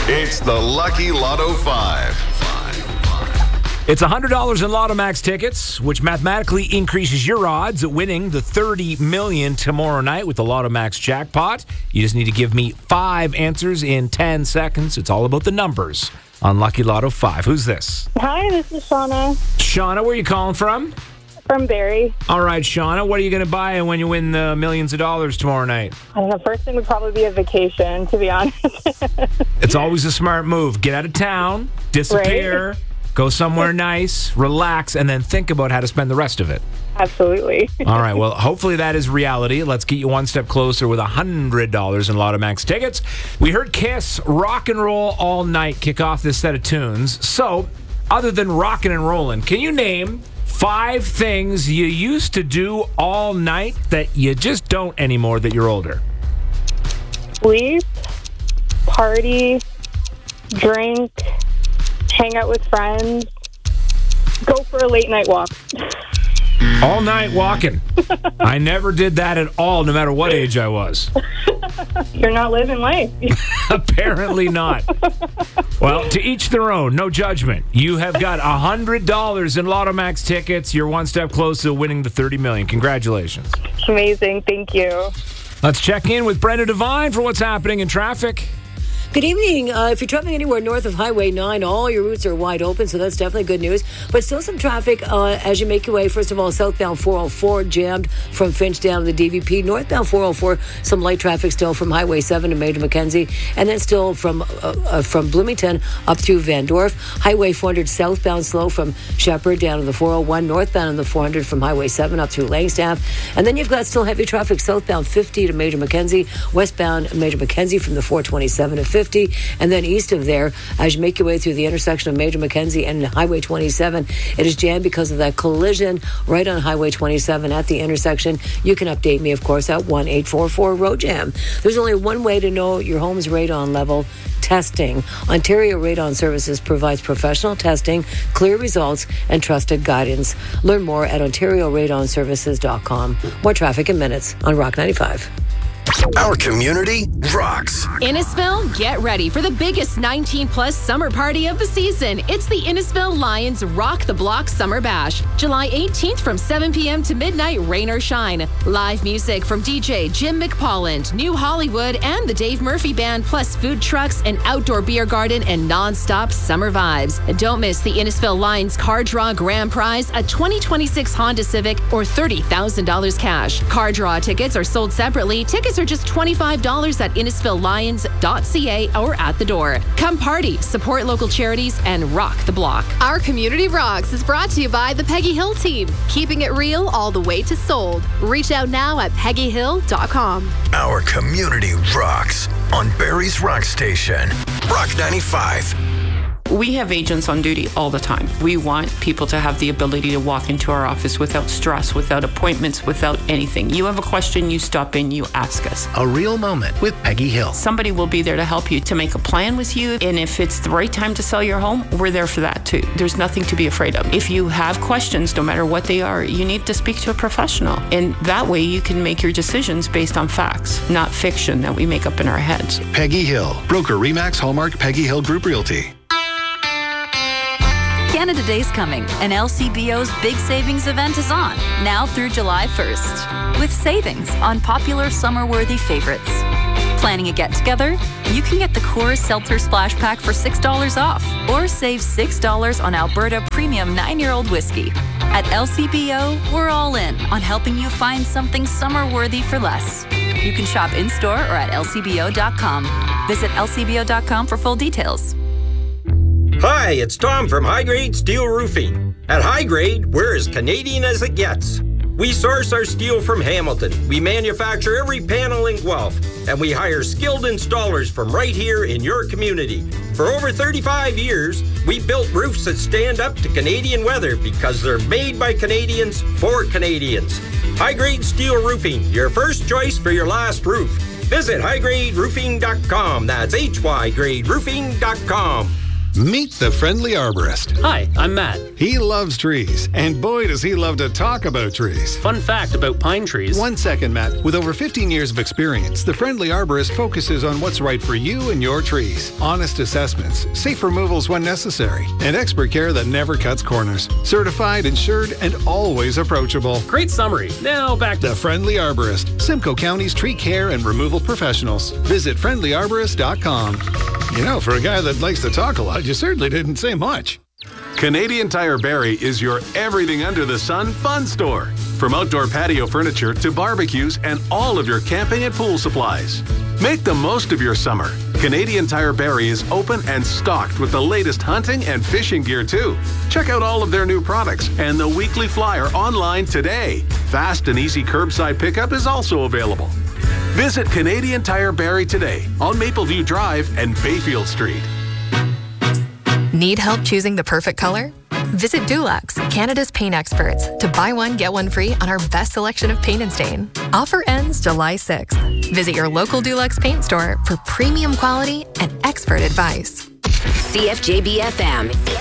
It's the Lucky Lotto 5. It's $100 in Lotto Max tickets, which mathematically increases your odds at winning the $30 million tomorrow night with the Lotto Max jackpot. You just need to give me 5 answers in 10 seconds. It's all about the numbers on Lucky Lotto 5. Who's this? Hi, this is Shauna Shauna, where are you calling from? from Barrie. All right, Shauna, what are you going to buy when you win the millions of dollars tomorrow night? I don't know, first thing would probably be a vacation, to be honest. It's always a smart move. Get out of town, disappear, Right? Go somewhere nice, relax, and then think about how to spend the rest of it. Absolutely. All right, well, hopefully that is reality. Let's get you one step closer with $100 in Lotto Max tickets. We heard Kiss Rock and Roll All Night kick off this set of tunes. So, other than rocking and rolling, can you name 5 things you used to do all night that you just don't anymore that you're older? Sleep, party, drink, hang out with friends, go for a late night walk. All night walking. I never did that at all, no matter what age I was. You're not living life. Apparently not. Well, to each their own. No judgment. You have got $100 in Lotto Max tickets. You're one step closer to winning the $30 million. Congratulations. Amazing. Thank you. Let's check in with Brenda Devine for what's happening in traffic. Good evening. If you're traveling anywhere north of Highway 9, all your routes are wide open, so that's definitely good news. But still some traffic as you make your way. First of all, southbound 404 jammed from Finch down to the DVP. Northbound 404, some light traffic still from Highway 7 to Major Mackenzie. And then still from Bloomington up through Van Dorf. Highway 400 southbound slow from Shepherd down to the 401. Northbound on the 400 from Highway 7 up through Langstaff. And then you've got still heavy traffic southbound 50 to Major Mackenzie. Westbound Major Mackenzie from the 427 to 50. And then east of there, as you make your way through the intersection of Major Mackenzie and Highway 27, it is jammed because of that collision right on Highway 27 at the intersection. You can update me, of course, at 1-844-ROAD-JAM. There's only one way to know your home's radon level: testing. Ontario Radon Services provides professional testing, clear results, and trusted guidance. Learn more at OntarioRadonServices.com. More traffic in minutes on Rock 95. Our community rocks. Innisfil, get ready for the biggest 19-plus summer party of the season. It's the Innisfil Lions Rock the Block Summer Bash. July 18th from 7 p.m. to midnight, rain or shine. Live music from DJ Jim McPolland, New Hollywood, and the Dave Murphy Band, plus food trucks, an outdoor beer garden, and non-stop summer vibes. And don't miss the Innisfil Lions Car Draw Grand Prize, a 2026 Honda Civic, or $30,000 cash. Car draw tickets are sold separately. Tickets are just $25 at InnisfilLions.ca or at the door. Come party, support local charities, and rock the block. Our Community Rocks is brought to you by the Peggy Hill team, keeping it real all the way to sold. Reach out now at PeggyHill.com. Our community rocks on Barrie's Rock Station. Rock 95. We have agents on duty all the time. We want people to have the ability to walk into our office without stress, without appointments, without anything. You have a question, you stop in, you ask us. A real moment with Peggy Hill. Somebody will be there to help you, to make a plan with you. And if it's the right time to sell your home, we're there for that too. There's nothing to be afraid of. If you have questions, no matter what they are, you need to speak to a professional. And that way you can make your decisions based on facts, not fiction that we make up in our heads. Peggy Hill. Broker Remax Hallmark Peggy Hill Group Realty. Canada Day's coming, and LCBO's big savings event is on, now through July 1st, with savings on popular summer-worthy favorites. Planning a get-together? You can get the Coors Seltzer Splash Pack for $6 off, or save $6 on Alberta Premium 9-year-old whiskey. At LCBO, we're all in on helping you find something summer-worthy for less. You can shop in-store or at lcbo.com. Visit lcbo.com for full details. Hi, it's Tom from High Grade Steel Roofing. At High Grade, we're as Canadian as it gets. We source our steel from Hamilton. We manufacture every panel in Guelph, and we hire skilled installers from right here in your community. For over 35 years, we built roofs that stand up to Canadian weather because they're made by Canadians for Canadians. High Grade Steel Roofing, your first choice for your last roof. Visit highgraderoofing.com. That's hygraderoofing.com. Meet the Friendly Arborist. Hi, I'm Matt. He loves trees, and boy does he love to talk about trees. Fun fact about pine trees. 1 second, Matt. With over 15 years of experience, the Friendly Arborist focuses on what's right for you and your trees. Honest assessments, safe removals when necessary, and expert care that never cuts corners. Certified, insured, and always approachable. Great summary. Now back to The Friendly Arborist, Simcoe County's tree care and removal professionals. Visit friendlyarborist.com. You know, for a guy that likes to talk a lot, you certainly didn't say much. Canadian Tire Barrie is your everything under the sun fun store. From outdoor patio furniture to barbecues and all of your camping and pool supplies. Make the most of your summer. Canadian Tire Barrie is open and stocked with the latest hunting and fishing gear too. Check out all of their new products and the weekly flyer online today. Fast and easy curbside pickup is also available. Visit Canadian Tire Barrie today on Mapleview Drive and Bayfield Street. Need help choosing the perfect color? Visit Dulux, Canada's paint experts, to buy one, get one free on our best selection of paint and stain. Offer ends July 6th. Visit your local Dulux paint store for premium quality and expert advice. CFJB FM.